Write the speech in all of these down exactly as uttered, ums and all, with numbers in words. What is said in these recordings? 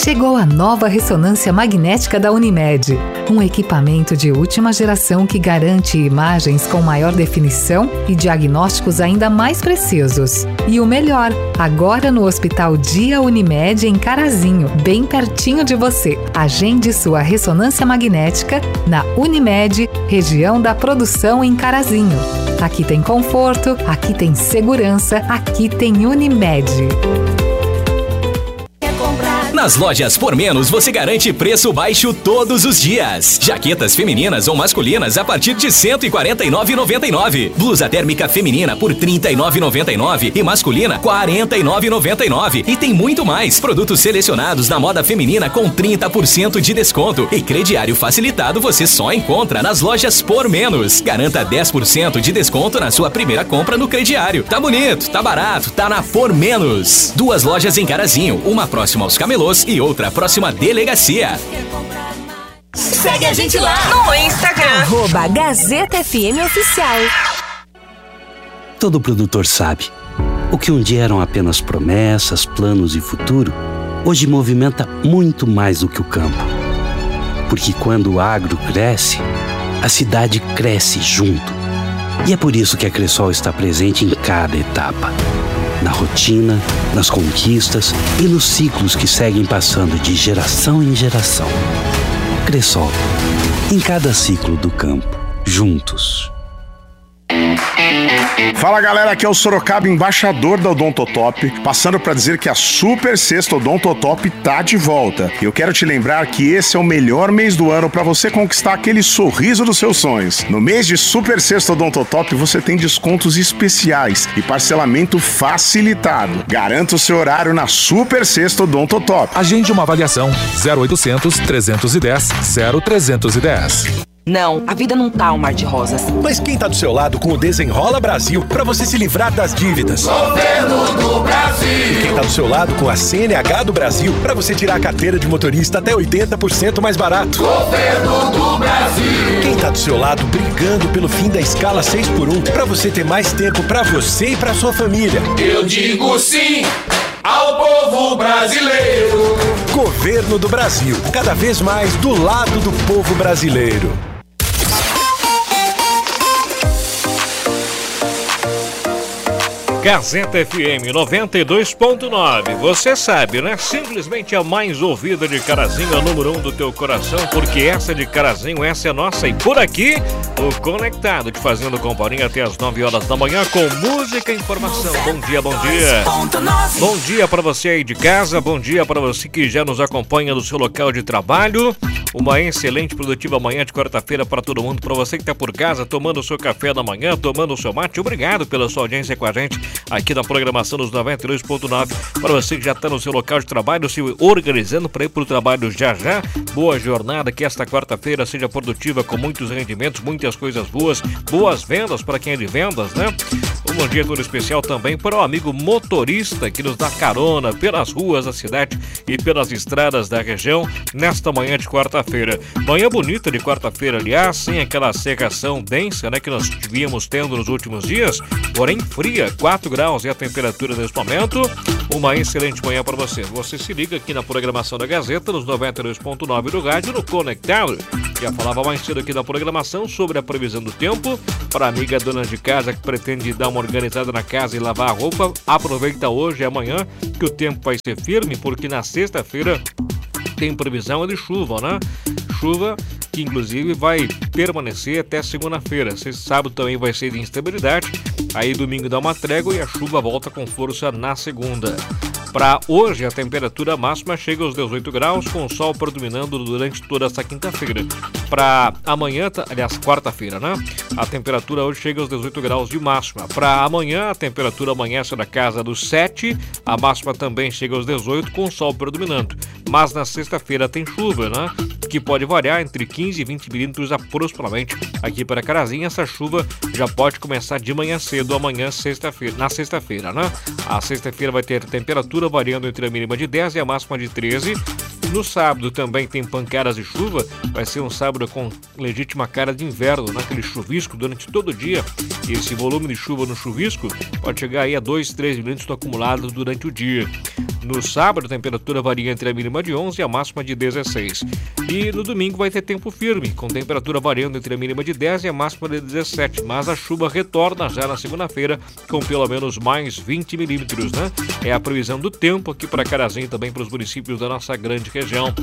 Chegou a nova ressonância magnética da Unimed, um equipamento de última geração que garante imagens com maior definição e diagnósticos ainda mais precisos. E o melhor, agora no Hospital Dia Unimed em Carazinho, bem pertinho de você. Agende sua ressonância magnética na Unimed, região da produção em Carazinho. Aqui tem conforto, aqui tem segurança, aqui tem Unimed. Nas lojas Por Menos você garante preço baixo todos os dias. Jaquetas femininas ou masculinas a partir de cento e quarenta e nove reais e noventa e nove centavos. Blusa térmica feminina por trinta e nove reais e noventa e nove centavos e masculina quarenta e nove reais e noventa e nove centavos. E tem muito mais. Produtos selecionados na moda feminina com trinta por cento de desconto. E crediário facilitado você só encontra nas lojas Por Menos. Garanta dez por cento de desconto na sua primeira compra no crediário. Tá bonito, tá barato, tá na Por Menos. Duas lojas em Carazinho, uma próxima aos Camelôs e outra próxima à delegacia. Segue a gente lá no Instagram, arroba Gazeta F M Oficial. Todo produtor sabe, o que um dia eram apenas promessas, planos e futuro, hoje movimenta muito mais do que o campo. Porque quando o agro cresce, a cidade cresce junto. E é por isso que a Cressol está presente em cada etapa. Na rotina, nas conquistas e nos ciclos que seguem passando de geração em geração. Cressol, em cada ciclo do campo, juntos. Fala galera, aqui é o Sorocaba, embaixador da Odontotop, passando para dizer que a Super Sexta Odontotop tá de volta. Eu quero te lembrar que esse é o melhor mês do ano para você conquistar aquele sorriso dos seus sonhos. No mês de Super Sexta Odontotop você tem descontos especiais e parcelamento facilitado. Garanta o seu horário na Super Sexta Odontotop. Agende uma avaliação zero oitocentos, trezentos e dez, zero trezentos e dez. Não, a vida não tá um mar de rosas. Mas quem tá do seu lado com o Desenrola Brasil pra você se livrar das dívidas? Governo do Brasil! E quem tá do seu lado com a C N H do Brasil pra você tirar a carteira de motorista até oitenta por cento mais barato? Governo do Brasil! Quem tá do seu lado brigando pelo fim da escala seis por um pra você ter mais tempo pra você e pra sua família? Eu digo sim ao povo brasileiro! Governo do Brasil, cada vez mais do lado do povo brasileiro. Gazeta F M noventa e dois ponto nove. Você sabe, né? Simplesmente a mais ouvida de Carazinho, a número um do teu coração, porque essa de Carazinho, essa é nossa. E por aqui, o Conectado, te fazendo companhia até as nove horas da manhã com música e informação. Bom dia, bom dia. Bom dia para você aí de casa, bom dia para você que já nos acompanha no seu local de trabalho. Uma excelente, produtiva manhã de quarta-feira para todo mundo. Para você que está por casa, tomando o seu café da manhã, tomando o seu mate. Obrigado pela sua audiência com a gente aqui na programação dos noventa e dois ponto nove. Para você que já está no seu local de trabalho, se organizando para ir para o trabalho já já. Boa jornada, que esta quarta-feira seja produtiva com muitos rendimentos, muitas coisas boas, boas vendas para quem é de vendas, né? Um bom dia todo especial também para o amigo motorista que nos dá carona pelas ruas da cidade e pelas estradas da região nesta manhã de quarta-feira. Manhã bonita de quarta-feira, aliás, sem aquela secação densa, né, que nós víamos tendo nos últimos dias, porém fria, quatro graus é a temperatura nesse momento. Uma excelente manhã para você. Você se liga aqui na programação da Gazeta, nos noventa e dois ponto nove do rádio, no Conectado. Já falava mais cedo aqui na programação sobre a previsão do tempo. Para a amiga dona de casa que pretende dar uma organizada na casa e lavar a roupa, aproveita hoje e amanhã que o tempo vai ser firme, porque na sexta-feira tem previsão de chuva, né? Chuva que inclusive vai permanecer até segunda-feira. Sábado também vai ser de instabilidade. Aí domingo dá uma trégua e a chuva volta com força na segunda. Para hoje, a temperatura máxima chega aos dezoito graus, com o sol predominando durante toda essa quinta-feira. Para amanhã, aliás, quarta-feira, né? A temperatura hoje chega aos dezoito graus de máxima. Para amanhã, a temperatura amanhece na casa dos sete, a máxima também chega aos dezoito, com o sol predominando. Mas na sexta-feira tem chuva, né? Que pode variar entre quinze e vinte milímetros aproximadamente. Aqui para Carazinho, essa chuva já pode começar de manhã cedo, amanhã, sexta-feira, na sexta-feira, né? A sexta-feira vai ter temperatura variando entre a mínima de dez e a máxima de treze. No sábado também tem pancadas de chuva, vai ser um sábado com legítima cara de inverno, naquele chuvisco durante todo o dia. E esse volume de chuva no chuvisco pode chegar aí a dois, três milímetros acumulados durante o dia. No sábado, a temperatura varia entre a mínima de onze e a máxima de dezesseis. E no domingo vai ter tempo firme, com temperatura variando entre a mínima de dez e a máxima de dezessete. Mas a chuva retorna já na segunda-feira, com pelo menos mais vinte milímetros, né? É a previsão do tempo aqui para Carazinho e também para os municípios da nossa grande região.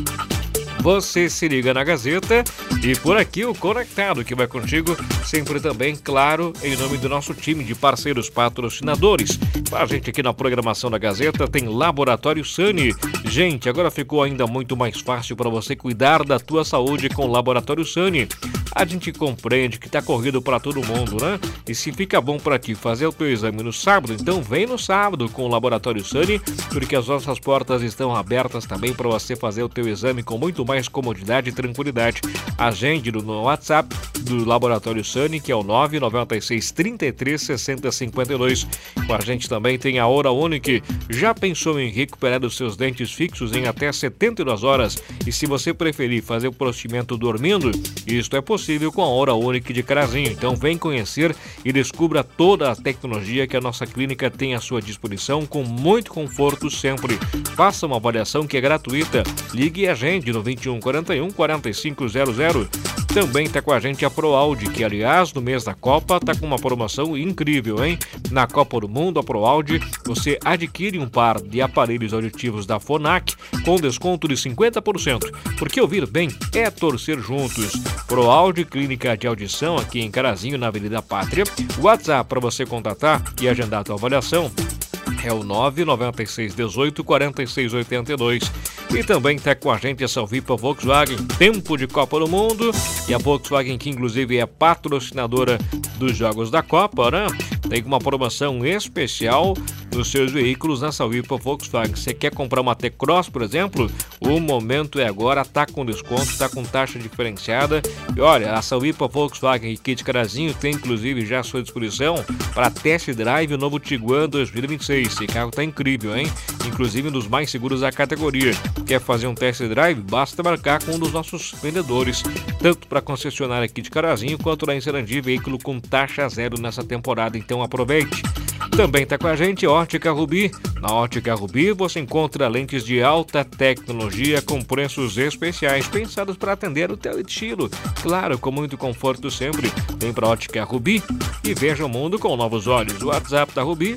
Você se liga na Gazeta e por aqui o Conectado que vai contigo, sempre também, claro, em nome do nosso time de parceiros patrocinadores. A gente aqui na programação da Gazeta tem Laboratório Sani. Gente, agora ficou ainda muito mais fácil para você cuidar da tua saúde com o Laboratório Sani. A gente compreende que tá corrido para todo mundo, né? E se fica bom para ti fazer o teu exame no sábado, então vem no sábado com o Laboratório Sani, porque as nossas portas estão abertas também para você fazer o teu exame com muito mais comodidade e tranquilidade. Agende no WhatsApp do Laboratório Sani, que é o nove nove seis, trinta e três, sessenta, cinquenta e dois. Com a gente também tem a Hora Unique. Já pensou em recuperar os seus dentes fixos em até setenta e duas horas? E se você preferir fazer o procedimento dormindo, isto é possível com a Hora Unique de Carazinho. Então vem conhecer e descubra toda a tecnologia que a nossa clínica tem à sua disposição com muito conforto sempre. Faça uma avaliação que é gratuita. Ligue e agende no vinte e um, quarenta e um, quarenta e cinco zero zero. Também está com a gente a ProAudio, que aliás no mês da Copa está com uma promoção incrível, hein? Na Copa do Mundo, a ProAudio, você adquire um par de aparelhos auditivos da Fonac com desconto de cinquenta por cento. Porque ouvir bem é torcer juntos. ProAudio, clínica de audição aqui em Carazinho, na Avenida Pátria. WhatsApp para você contatar e agendar a tua avaliação é o nove nove seis, dezoito, quarenta e seis, oitenta e dois. E também está com a gente essa Vipa Volkswagen, tempo de Copa do Mundo. E a Volkswagen, que inclusive é patrocinadora dos Jogos da Copa, né? Tem uma promoção especial nos seus veículos nessa Vipa Volkswagen. Você quer comprar uma T-Cross, por exemplo? O momento é agora, tá com desconto, tá com taxa diferenciada. E olha, a Vipa Volkswagen aqui de Carazinho tem inclusive já à sua disposição para test drive o novo Tiguan dois mil e vinte e seis. Esse carro tá incrível, hein? Inclusive um dos mais seguros da categoria. Quer fazer um test drive? Basta marcar com um dos nossos vendedores, tanto para concessionária aqui de Carazinho quanto lá em Sarandi, veículo com taxa zero nessa temporada, então aproveite. Também está com a gente Ótica Rubi. Na Ótica Rubi você encontra lentes de alta tecnologia com preços especiais pensados para atender o teu estilo. Claro, com muito conforto sempre. Vem para Ótica Rubi e veja o mundo com novos olhos. O WhatsApp da Rubi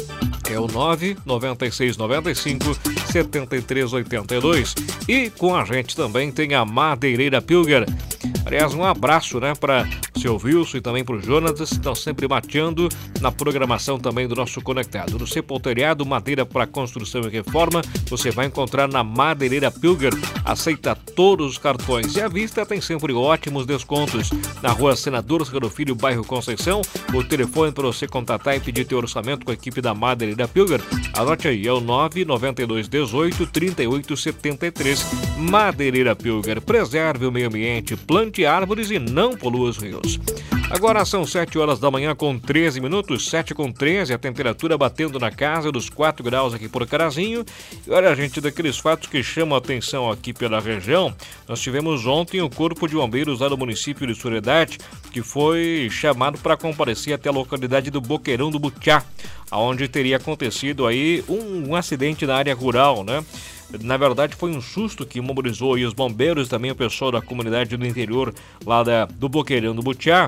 é o nove nove seis, nove cinco, sete três oito dois. E com a gente também tem a Madeireira Pilger. Aliás, um abraço, né, para o seu Wilson e também para o Jonas, que estão sempre mateando na programação também do nosso Conectado. No Sepulteriado, madeira para construção e reforma, você vai encontrar na Madeireira Pilger. Aceita todos os cartões e à vista tem sempre ótimos descontos. Na Rua Senador Serrano Filho, bairro Conceição, o telefone para você contatar e pedir teu orçamento com a equipe da Madeireira Pilger, anote aí, é o nove nove dois, dezoito, trinta e oito, setenta e três. Madeireira Pilger, preserve o meio ambiente, plante árvores e não polua os rios. Agora são sete horas da manhã com treze minutos, sete com treze, a temperatura batendo na casa dos quatro graus aqui por Carazinho. E olha, gente, daqueles fatos que chamam a atenção aqui pela região, nós tivemos ontem o Corpo de Bombeiros lá do município de Soledade, que foi chamado para comparecer até a localidade do Boqueirão do Butiá, onde teria acontecido aí um, um acidente na área rural, né? Na verdade, foi um susto que mobilizou aí os bombeiros e também o pessoal da comunidade do interior lá da, do Boqueirão do Butiá,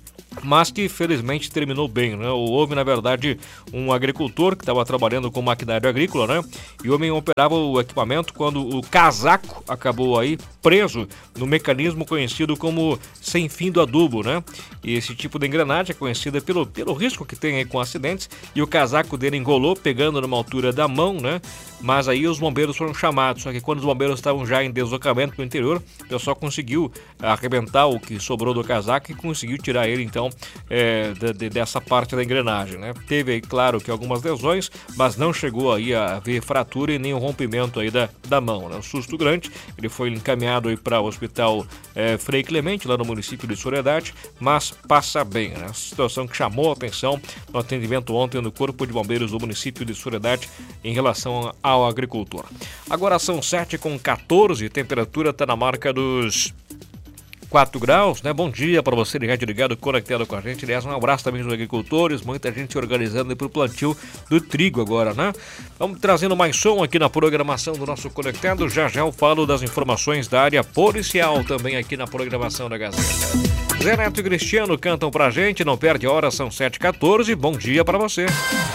mas que felizmente terminou bem, né? Houve, na verdade, um agricultor que estava trabalhando com maquinário agrícola, né? E o homem operava o equipamento quando o casaco acabou aí preso no mecanismo conhecido como sem fim do adubo, né? E esse tipo de engrenagem é conhecida pelo, pelo risco que tem aí com acidentes, e o casaco dele engolou, pegando numa altura da mão, né? Mas aí os bombeiros foram chamados, só que quando os bombeiros estavam já em deslocamento no interior, o pessoal conseguiu arrebentar o que sobrou do casaco e conseguiu tirar ele, então, é, de, de, dessa parte da engrenagem, né? Teve aí, claro, que algumas lesões, mas não chegou aí a haver fratura e nem um rompimento aí da, da mão, né? Um susto grande, ele foi encaminhado aí para o hospital é, Frei Clemente, lá no município de Soledade, mas passa bem, né? A situação que chamou a atenção no atendimento ontem no Corpo de Bombeiros do município de Soledade em relação ao agricultor. Agora são sete com quatorze, temperatura está na marca dos quatro graus, né? Bom dia para você ligado, ligado, conectado com a gente. Aliás, um abraço também aos agricultores, muita gente organizando para o plantio do trigo agora, né? Vamos trazendo mais som aqui na programação do nosso Conectado. Já já eu falo das informações da área policial também aqui na programação da Gazeta. Zé Neto e Cristiano cantam pra gente, não perde a hora, são sete e quatorze. Bom dia para você.